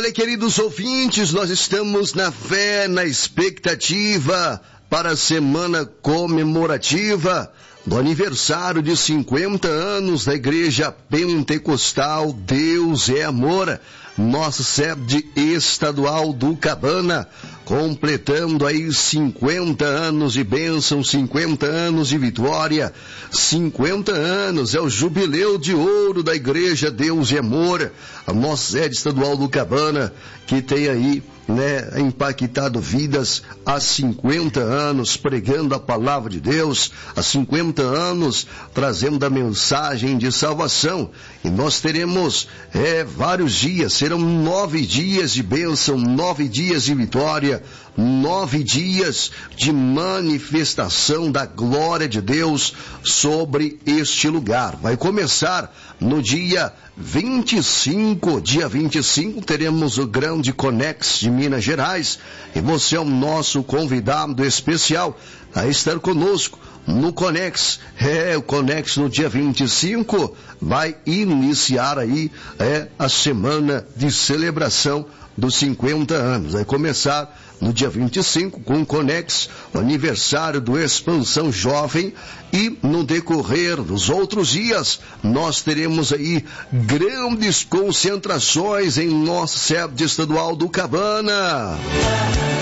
Olha, queridos ouvintes, nós estamos na fé, na expectativa para a semana comemorativa do aniversário de 50 anos da Igreja Pentecostal Deus é Amor, nossa sede estadual do Cabana, completando aí 50 anos de bênção, 50 anos de vitória, 50 anos é o jubileu de ouro da Igreja Deus é Amor, a nossa sede estadual do Cabana, que tem aí, impactado vidas há 50 anos, pregando a palavra de Deus, há 50 anos, trazendo a mensagem de salvação. E nós teremos vários dias, serão 9 dias de bênção, 9 dias de vitória, 9 dias de manifestação da glória de Deus sobre este lugar. Vai começar no dia 25, teremos o grande Conex de Minas Gerais, e você é o nosso convidado especial a estar conosco no Conex. O Conex no dia 25 vai iniciar aí a semana de celebração dos 50 anos. Vai começar no dia 25 com o Conex, o aniversário do Expansão Jovem, e no decorrer dos outros dias nós teremos aí grandes concentrações em nossa sede estadual do Cabana.